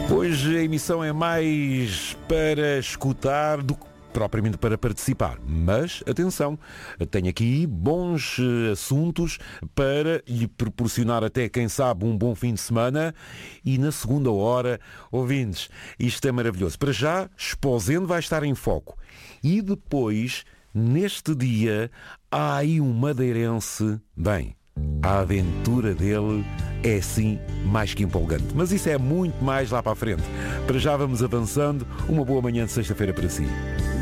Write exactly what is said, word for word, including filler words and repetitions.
Hoje a emissão é mais para escutar do que propriamente para participar. Mas, atenção, tenho aqui bons uh, assuntos para lhe proporcionar até, quem sabe, um bom fim de semana. E na segunda hora, ouvintes, isto é maravilhoso. Para já, Esposende vai estar em foco. E depois, neste dia, há aí um madeirense. Bem, a aventura dele é sim mais que empolgante. Mas isso é muito mais lá para a frente. Para já vamos avançando. Uma boa manhã de sexta-feira para si.